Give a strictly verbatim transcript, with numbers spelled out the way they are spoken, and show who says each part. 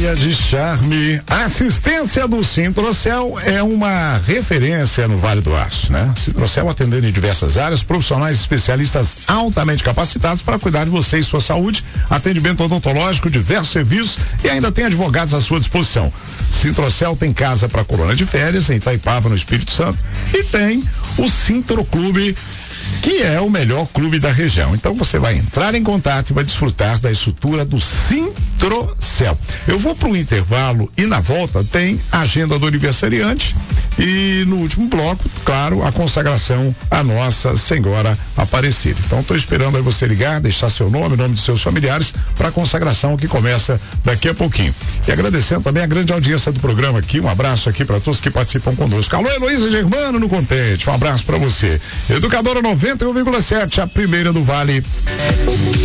Speaker 1: cheia de charme. A assistência do Sintrocel é uma referência no Vale do Aço, né? Sintrocel atendendo em diversas áreas, profissionais especialistas altamente capacitados para cuidar de você e sua saúde, atendimento odontológico, diversos serviços e ainda tem advogados à sua disposição. Sintrocel tem casa para colônia de férias em Itaipava, no Espírito Santo, e tem o Sintroclube, que é o melhor clube da região. Então você vai entrar em contato e vai desfrutar da estrutura do Sintrocel. Eu vou para o intervalo e na volta tem a agenda do aniversariante e no último bloco, claro, a consagração à Nossa Senhora Aparecida. Então estou esperando aí você ligar, deixar seu nome, o nome de seus familiares para a consagração que começa daqui a pouquinho. E agradecendo também a grande audiência do programa aqui, um abraço aqui para todos que participam conosco. Alô, Heloísa Germano no Contente, um abraço para você. Educadora noventa e um vírgula sete, a primeira do Vale.